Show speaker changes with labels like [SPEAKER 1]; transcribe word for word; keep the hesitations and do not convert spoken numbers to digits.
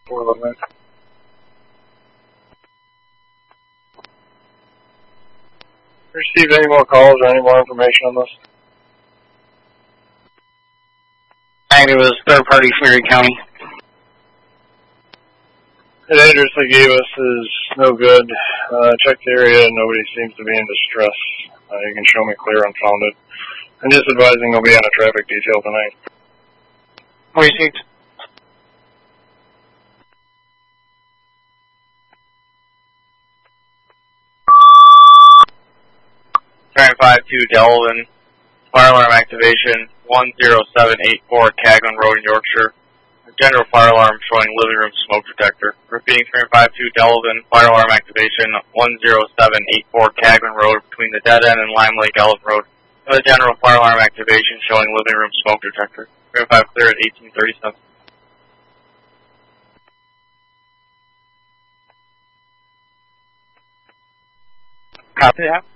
[SPEAKER 1] four eleven. Receive any more calls or any more information on this?
[SPEAKER 2] It was third party from Erie County.
[SPEAKER 1] The address they gave us is no good. Uh, checked the area and nobody seems to be in distress. Uh, you can show me clear unfounded. I'm just advising they'll be on a traffic detail tonight.
[SPEAKER 2] Received. Trying five two Delvin. Fire alarm activation one zero seven eight four Cagman Road in Yorkshire. General fire alarm showing living room smoke detector. Repeating three five two Delvin. Fire alarm activation one zero seven eight four Cagman Road between the dead end and Lime Lake Ellis Road. The general fire alarm activation showing living room smoke detector. three five clear at eighteen thirty-seven. Copy that.